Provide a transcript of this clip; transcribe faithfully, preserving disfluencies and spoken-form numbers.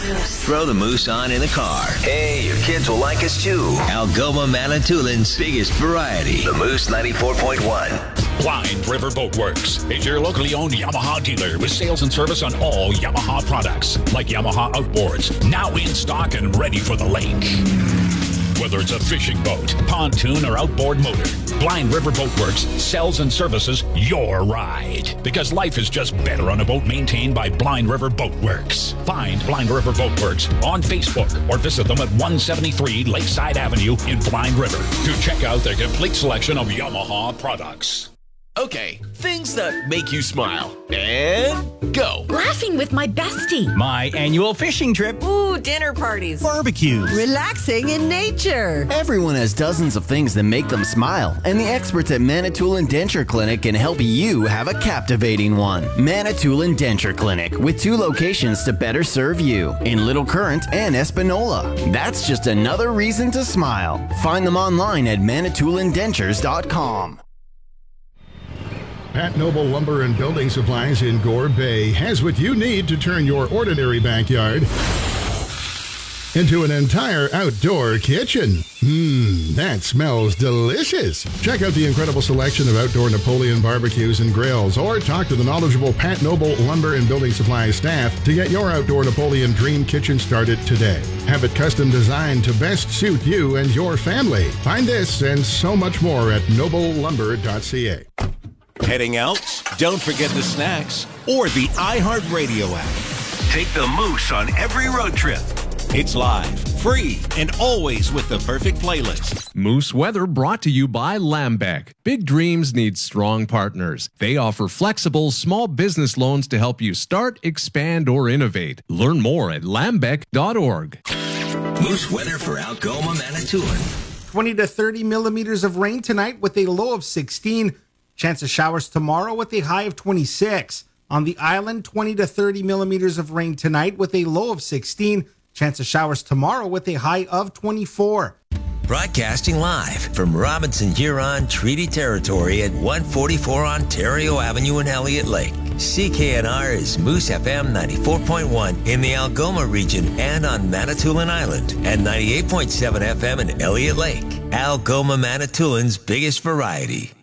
Throw the Moose on in the car. Hey, your kids will like us too. Algoma Manitoulин's biggest variety. The Moose ninety-four point one. Blind River Boat Works is your locally owned Yamaha dealer with sales and service on all Yamaha products, like Yamaha outboards, now in stock and ready for the lake. Whether it's a fishing boat, pontoon, or outboard motor, Blind River Boat Works sells and services your ride. Because life is just better on a boat maintained by Blind River Boat Works. Find Blind River Boat Works on Facebook or visit them at one seventy-three Lakeside Avenue in Blind River to check out their complete selection of Yamaha products. Okay, things that make you smile. And go. Laughing with my bestie. My annual fishing trip. Ooh, dinner parties. Barbecues. Relaxing in nature. Everyone has dozens of things that make them smile, and the experts at Manitoulin Denture Clinic can help you have a captivating one. Manitoulin Denture Clinic, with two locations to better serve you, in Little Current and Espanola. That's just another reason to smile. Find them online at manitoulin dentures dot com. Pat Noble Lumber and Building Supplies in Gore Bay has what you need to turn your ordinary backyard into an entire outdoor kitchen. Mmm, that smells delicious. Check out the incredible selection of outdoor Napoleon barbecues and grills, or talk to the knowledgeable Pat Noble Lumber and Building Supplies staff to get your outdoor Napoleon dream kitchen started today. Have it custom designed to best suit you and your family. Find this and so much more at noble lumber dot c a. Heading out? Don't forget the snacks or the iHeartRadio app. Take the Moose on every road trip. It's live, free, and always with the perfect playlist. Moose Weather brought to you by Lambeck. Big dreams need strong partners. They offer flexible small business loans to help you start, expand, or innovate. Learn more at lambeck dot org. Moose Weather for Algoma, Manitoulin. twenty to thirty millimeters of rain tonight with a low of sixteen. Chance of showers tomorrow with a high of twenty-six. On the island, twenty to thirty millimeters of rain tonight with a low of sixteen. Chance of showers tomorrow with a high of twenty-four. Broadcasting live from Robinson Huron Treaty Territory at one forty-four Ontario Avenue in Elliott Lake. C K N R is Moose F M ninety-four point one in the Algoma region and on Manitoulin Island, and ninety-eight point seven F M in Elliott Lake. Algoma Manitoulin's biggest variety.